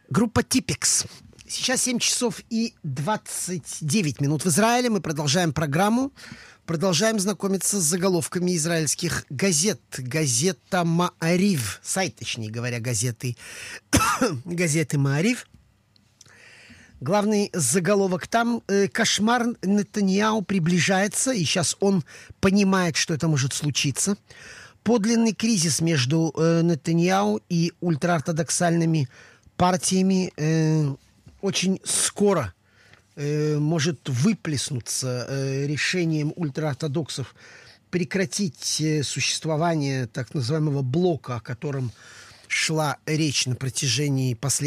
Группа Типекс. Сейчас 7 часов и 29 минут в Израиле. Мы продолжаем программу. Продолжаем знакомиться с заголовками израильских газет. Газета Маарив. Сайт, точнее говоря, газеты Маарив. Главный заголовок там: кошмар Нетаньяху приближается, и сейчас он понимает, что это может случиться. Подлинный кризис между Нетаньяху и ультраортодоксальными партиями очень скоро может выплеснуться решением ультраортодоксов прекратить существование так называемого блока, о котором шла речь на протяжении последних